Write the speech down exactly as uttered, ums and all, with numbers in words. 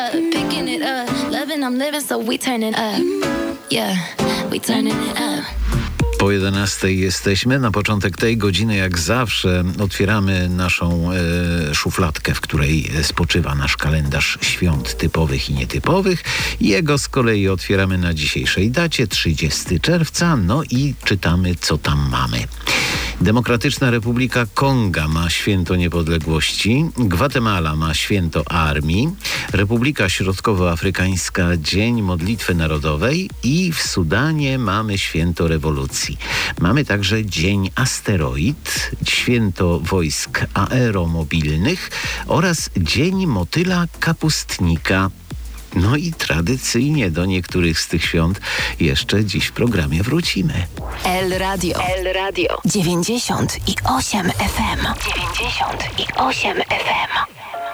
Picking it up, loving, I'm living, so we turning up. Yeah, we turning it up. Po jedenastej jesteśmy. Na początek tej godziny, jak zawsze, otwieramy naszą e, szufladkę, w której spoczywa nasz kalendarz świąt typowych i nietypowych. Jego z kolei otwieramy na dzisiejszej dacie, trzydziestego czerwca. No i czytamy, co tam mamy. Demokratyczna Republika Konga ma święto niepodległości, Gwatemala ma święto armii, Republika Środkowoafrykańska Dzień Modlitwy Narodowej i w Sudanie mamy święto rewolucji. Mamy także Dzień Asteroid, święto wojsk aeromobilnych oraz Dzień Motyla Kapustnika. No i tradycyjnie do niektórych z tych świąt jeszcze dziś w programie wrócimy. El Radio. El Radio. dziewięćdziesiąt i osiem F M. dziewięćdziesiąt i osiem F M.